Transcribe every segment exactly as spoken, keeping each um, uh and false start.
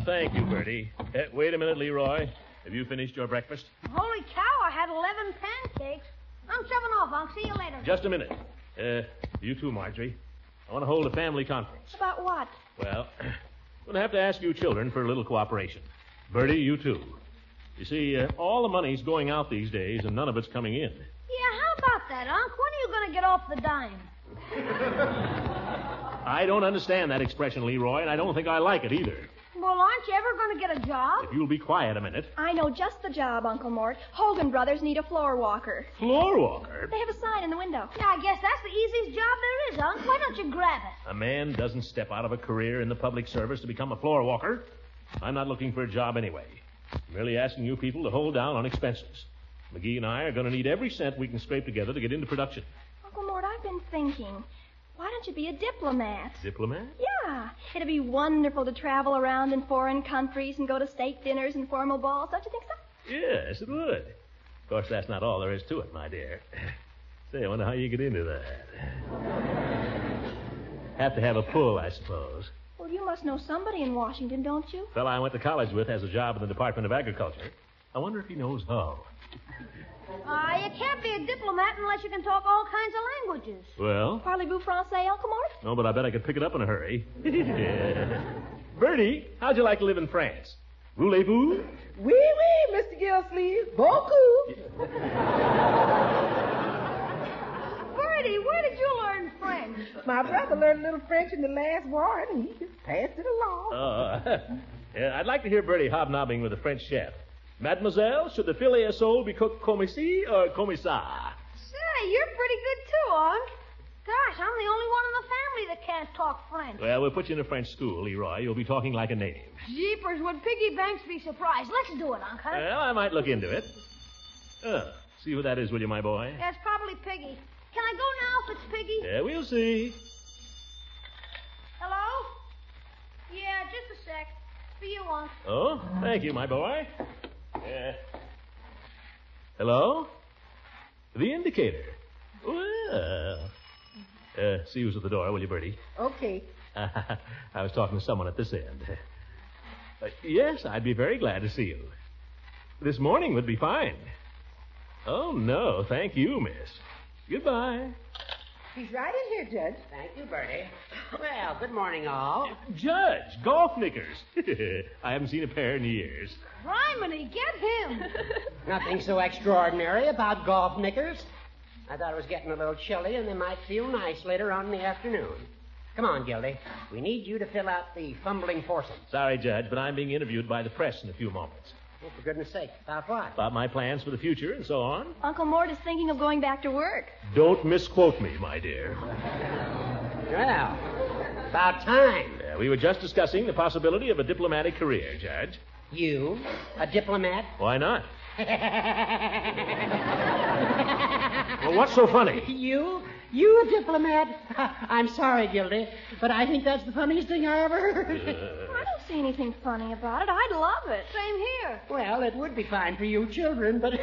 thank you, Bertie. Uh, wait a minute, Leroy. Have you finished your breakfast? Holy cow, I had eleven pancakes. I'm shoving off, Unc. See you later. Just a minute. Uh, you too, Marjorie. I want to hold a family conference. About what? Well, I'm going to have to ask you children for a little cooperation. Bertie, you too. You see, uh, all the money's going out these days, and none of it's coming in. Yeah, how about that, Unc? When are you going to get off the dime? I don't understand that expression, Leroy, and I don't think I like it either. Well, aren't you ever going to get a job? If you'll be quiet a minute. I know just the job, Uncle Mort. Hogan Brothers need a floor walker. Floor walker? They have a sign in the window. Yeah, I guess that's the easiest job there is, Unc. Why don't you grab it? A man doesn't step out of a career in the public service to become a floor walker. I'm not looking for a job anyway. I'm merely asking you people to hold down on expenses. McGee and I are going to need every cent we can scrape together to get into production. Uncle Mort, I've been thinking. Why don't you be a diplomat? Diplomat? Yeah. It'd be wonderful to travel around in foreign countries and go to state dinners and formal balls. Don't you think so? Yes, it would. Of course, that's not all there is to it, my dear. Say, I wonder how you get into that. Have to have a pull, I suppose. Well, you must know somebody in Washington, don't you? The fellow I went to college with has a job in the Department of Agriculture. I wonder if he knows how. Uh, you can't be a diplomat unless you can talk all kinds of languages. Well? Parlez-vous français, Uncle Mort? No, but I bet I could pick it up in a hurry. Yeah. Bertie, how'd you like to live in France? Voulez-vous? Oui, oui, Mister Gillsleeve. Beaucoup. Bertie, where did you learn French? My brother learned a little French in the last war, and he just passed it along. Uh, yeah, I'd like to hear Bertie hobnobbing with a French chef. Mademoiselle, should the filet à sole be cooked comme ici or comme ça? Say, you're pretty good too, Unc. Gosh, I'm the only one in the family that can't talk French. Well, we'll put you in a French school, Leroy. You'll be talking like a native. Jeepers, would Piggy Banks be surprised? Let's do it, Unc, huh? Well, I might look into it. Oh, see who that is, will you, my boy? Yeah, it's probably Piggy. Can I go now if it's Piggy? Yeah, we'll see. Hello? Yeah, just a sec. For you, Unc. Oh, thank you, my boy. Yeah. Hello? The indicator. Well. Uh, see who's at the door, will you, Bertie? Okay. I was talking to someone at this end. Uh, yes, I'd be very glad to see you. This morning would be fine. Oh, no, thank you, miss. Goodbye. He's right in here, Judge. Thank you, Bertie. Well, good morning, all. Judge, golf knickers. I haven't seen a pair in years. Criminy, get him. Nothing so extraordinary about golf knickers. I thought it was getting a little chilly, and they might feel nice later on in the afternoon. Come on, Gildy. We need you to fill out the fumbling foursome. Sorry, Judge, but I'm being interviewed by the press in a few moments. Oh, for goodness sake, about what? About my plans for the future and so on. Uncle Mort is thinking of going back to work. Don't misquote me, my dear. Well, about time. Uh, we were just discussing the possibility of a diplomatic career, Judge. You, a diplomat? Why not? Well, what's so funny? You? You a diplomat? I'm sorry, Gildy, but I think that's the funniest thing I ever heard. Uh... I don't see anything funny about it. I'd love it. Same here. Well, it would be fine for you children, but...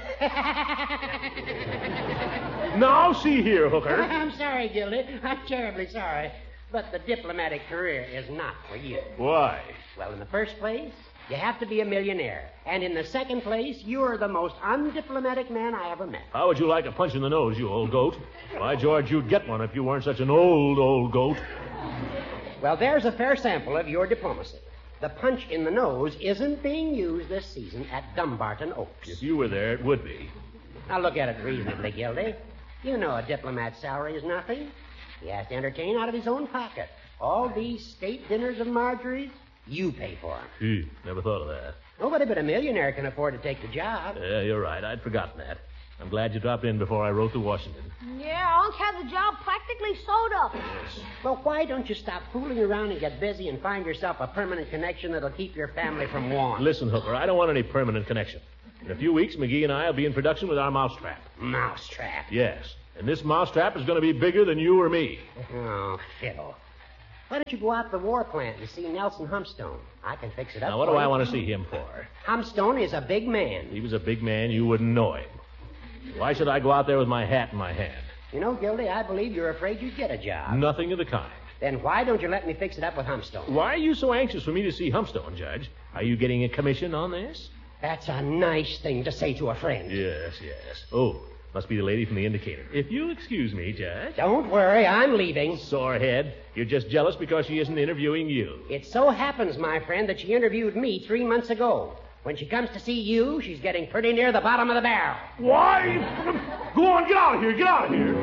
Now, see here, Hooker. I'm sorry, Gildy. I'm terribly sorry. But the diplomatic career is not for you. Why? Well, in the first place, you have to be a millionaire. And in the second place, you're the most undiplomatic man I ever met. How would you like a punch in the nose, you old goat? By George, you'd get one if you weren't such an old, old goat. Well, there's a fair sample of your diplomacy. The punch in the nose isn't being used this season at Dumbarton Oaks. If you were there, it would be. Now, look at it reasonably, Gildy. You know a diplomat's salary is nothing. He has to entertain out of his own pocket. All these state dinners of Marjorie's, you pay for them. Gee, never thought of that. Nobody but a millionaire can afford to take the job. Yeah, you're right. I'd forgotten that. I'm glad you dropped in before I wrote to Washington. Yeah, Unc had the job practically sewed up. Yes. Well, why don't you stop fooling around and get busy and find yourself a permanent connection that'll keep your family from want? Listen, Hooker, I don't want any permanent connection. In a few weeks, McGee and I will be in production with our mousetrap. Mousetrap? Yes. And this mousetrap is going to be bigger than you or me. Oh, fiddle. Why don't you go out to the war plant and see Nelson Humstone? I can fix it up. Now, what for do you. I want to see him for? Humstone is a big man. If he was a big man, you wouldn't know him. Why should I go out there with my hat in my hand? You know, Gildy, I believe you're afraid you'd get a job. Nothing of the kind. Then why don't you let me fix it up with Humpstone? Why are you so anxious for me to see Humpstone, Judge? Are you getting a commission on this? That's a nice thing to say to a friend. Yes, yes. Oh, must be the lady from the Indicator. If you'll excuse me, Judge. Don't worry, I'm leaving. Sorehead, you're just jealous because she isn't interviewing you. It so happens, my friend, that she interviewed me three months ago. When she comes to see you, she's getting pretty near the bottom of the barrel. Why? Go on, get out of here, get out of here.